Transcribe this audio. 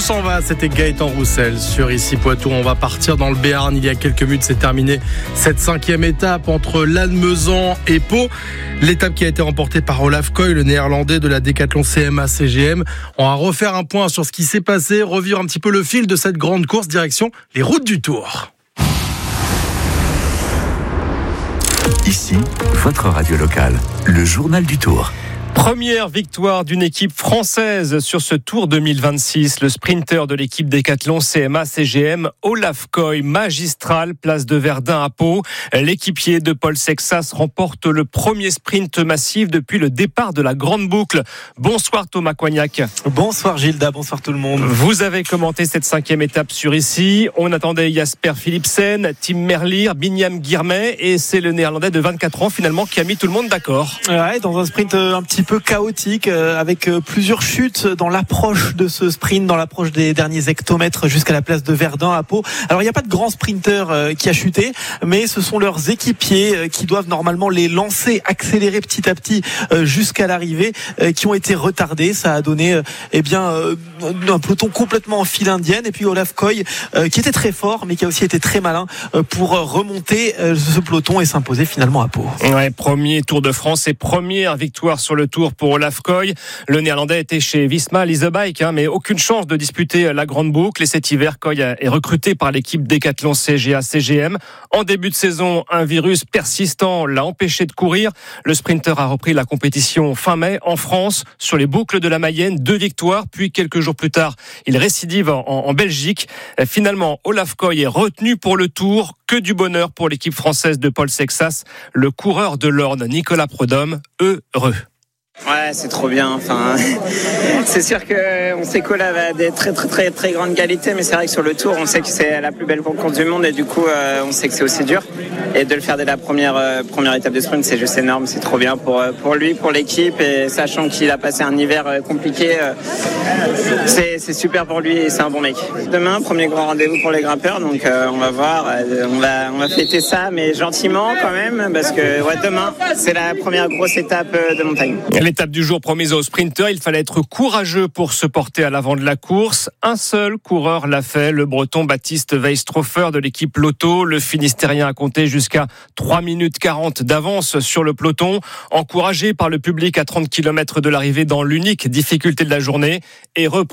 s'en va, c'était Gaëtan Roussel sur Ici Poitou. On va partir dans le Béarn. Il y a quelques minutes, c'est terminé cette 5e étape entre Lannemezan et Pau. L'étape qui a été remportée par Olaf Koy, le néerlandais de la Decathlon CMA-CGM. On va refaire un point sur ce qui s'est passé, revivre un petit peu le fil de cette grande course, direction les routes du Tour. Ici, votre radio locale, le journal du Tour. Première victoire d'une équipe française sur ce Tour 2026. Le sprinter de l'équipe Decathlon CMA-CGM, Olaf Koy, magistral, place de Verdun à Pau. L'équipier de Paul Sexas remporte le premier sprint massif depuis le départ de la Grande Boucle. Bonsoir Thomas Coignac. Bonsoir Gilda, bonsoir tout le monde. Vous avez commenté cette 5e étape sur Ici. On attendait Jasper Philipsen, Tim Merlier, Binyam Girmay et c'est le néerlandais de 24 ans finalement qui a mis tout le monde d'accord. Ouais, dans un sprint un petit peu chaotique avec plusieurs chutes dans l'approche de ce sprint, dans l'approche des derniers hectomètres jusqu'à la place de Verdun à Pau. Alors il n'y a pas de grand sprinter qui a chuté, mais ce sont leurs équipiers qui doivent normalement les lancer, accélérer petit à petit jusqu'à l'arrivée, qui ont été retardés. Ça a donné un peloton complètement en file indienne, et puis Olaf Koy qui était très fort mais qui a aussi été très malin pour remonter ce peloton et s'imposer finalement à Pau. Ouais, premier Tour de France et première victoire sur le Tour pour Olaf Koy. Le néerlandais était chez Visma Leasebike, mais aucune chance de disputer la Grande Boucle. Et cet hiver, Koy est recruté par l'équipe Decathlon CGA-CGM. En début de saison, un virus persistant l'a empêché de courir. Le sprinter a repris la compétition fin mai en France sur les boucles de la Mayenne. 2 victoires, puis quelques jours plus tard, il récidive en Belgique. Finalement, Olaf Koy est retenu pour le Tour. Que du bonheur pour l'équipe française de Paul Sexas. Le coureur de l'Orne, Nicolas Prudhomme, heureux. Ouais, c'est trop bien. Enfin, c'est sûr qu'on sait qu'Olaf a des très grandes qualités, mais c'est vrai que sur le Tour, on sait que c'est la plus belle course du monde et du coup, on sait que c'est aussi dur. Et de le faire dès la première étape de sprint, c'est juste énorme. C'est trop bien pour lui, pour l'équipe, et sachant qu'il a passé un hiver compliqué, c'est super pour lui et c'est un bon mec. Demain, premier grand rendez-vous pour les grimpeurs, donc on va voir, on va fêter ça, mais gentiment quand même, parce que demain, c'est la première grosse étape de montagne. L'étape du jour promise aux sprinteurs, il fallait être courageux pour se porter à l'avant de la course. Un seul coureur l'a fait, le breton Baptiste Weistrofer de l'équipe Lotto. Le Finistérien a compté jusqu'à 3 minutes 40 d'avance sur le peloton. Encouragé par le public à 30 km de l'arrivée dans l'unique difficulté de la journée et